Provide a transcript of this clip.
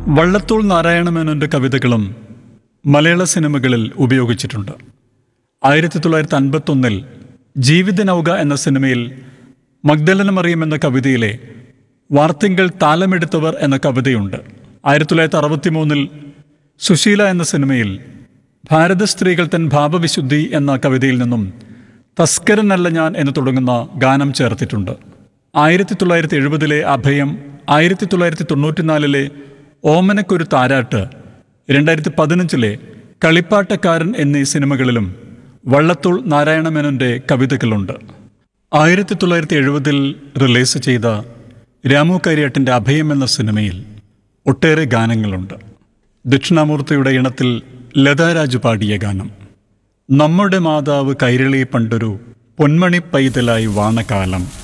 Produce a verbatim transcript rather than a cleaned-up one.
വള്ളത്തോൾ നാരായണമേനോൻ്റെ കവിതകളും മലയാള സിനിമകളിൽ ഉപയോഗിച്ചിട്ടുണ്ട്. ആയിരത്തി തൊള്ളായിരത്തി അൻപത്തൊന്നിൽ ജീവിതനൗക എന്ന സിനിമയിൽ മഗ്ദലന മറിയം എന്ന കവിതയിലെ വാർത്തിങ്കൾ താലമെടുത്തവർ എന്ന കവിതയുണ്ട്. ആയിരത്തി തൊള്ളായിരത്തി അറുപത്തി മൂന്നിൽ സുശീല എന്ന സിനിമയിൽ ഭാരത സ്ത്രീകൾ തൻ ഭാവവിശുദ്ധി എന്ന കവിതയിൽ നിന്നും തസ്കരനല്ല ഞാൻ എന്ന് തുടങ്ങുന്ന ഗാനം ചേർത്തിട്ടുണ്ട്. ആയിരത്തി തൊള്ളായിരത്തി എഴുപതിലെ അഭയം, ആയിരത്തി തൊള്ളായിരത്തി തൊണ്ണൂറ്റിനാലിലെ ഓമനക്കൊരു താരാട്ട്, രണ്ടായിരത്തി പതിനഞ്ചിലെ കളിപ്പാട്ടക്കാരൻ എന്നീ സിനിമകളിലും വള്ളത്തോൾ നാരായണമേനോൻ്റെ കവിതകളുണ്ട്. ആയിരത്തി തൊള്ളായിരത്തി എഴുപതിൽ റിലീസ് ചെയ്ത രാമു കാര്യാട്ടിൻ്റെ അഭയം എന്ന സിനിമയിൽ ഒട്ടേറെ ഗാനങ്ങളുണ്ട്. ദക്ഷിണാമൂർത്തിയുടെ ഇണത്തിൽ ലതാരാജ് പാടിയ ഗാനം നമ്മുടെ മാതാവ് കൈരളി പണ്ടൊരു പൊന്മണി പൈതലായി വാണകാലം.